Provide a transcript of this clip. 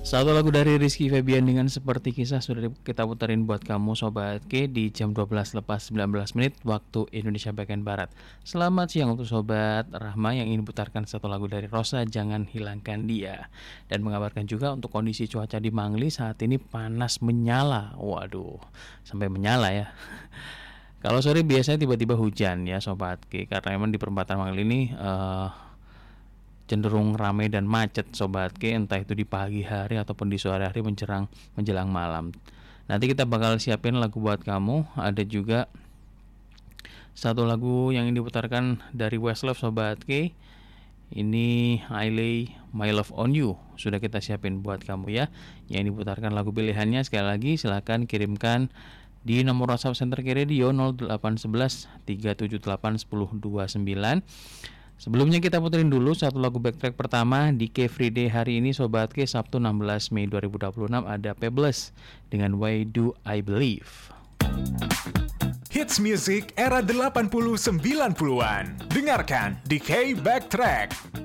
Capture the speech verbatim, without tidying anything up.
Satu lagu dari Rizky Febian dengan Seperti Kisah sudah kita puterin buat kamu Sobat K di jam dua belas lepas sembilan belas menit waktu Indonesia bagian Barat. Selamat siang untuk Sobat Rahma yang ingin putarkan satu lagu dari Rosa, Jangan Hilangkan Dia. Dan mengabarkan juga untuk kondisi cuaca di Mangli saat ini panas menyala. Waduh, sampai menyala ya. Kalau sore biasanya tiba-tiba hujan ya Sobat K, karena memang di perempatan Mangli ini uh, cenderung ramai dan macet Sobat K, entah itu di pagi hari ataupun di sore hari menjelang menjelang malam. Nanti kita bakal siapin lagu buat kamu. Ada juga satu lagu yang diputarkan dari Westlife Sobat K. Ini I Lay My Love On You. Sudah kita siapin buat kamu ya. Yang diputarkan lagu pilihannya sekali lagi silakan kirimkan di nomor WhatsApp Center K Radio nol delapan satu satu tiga tujuh delapan satu nol dua sembilan. Sebelumnya kita puterin dulu satu lagu backtrack pertama di K Free Day hari ini Sobat K, Sabtu enam belas Mei dua ribu dua puluh enam. Ada Pebbles dengan Why Do I Believe. Hits music era delapan puluh sembilan puluhan. Dengarkan di K Backtrack.